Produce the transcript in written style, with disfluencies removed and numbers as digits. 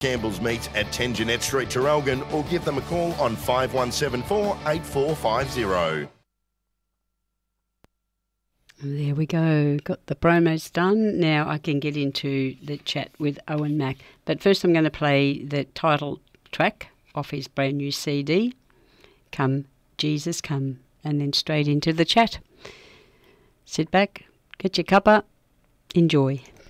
Campbell's Meat at 10 Jeanette Street, Traralgon, or give them a call on 5174 8450. There we go. Got the promos done. Now I can get into the chat with Owen Mack. But first I'm going to play the title track off his brand new CD, Come Jesus Come, and then straight into the chat. Sit back, get your cuppa, enjoy.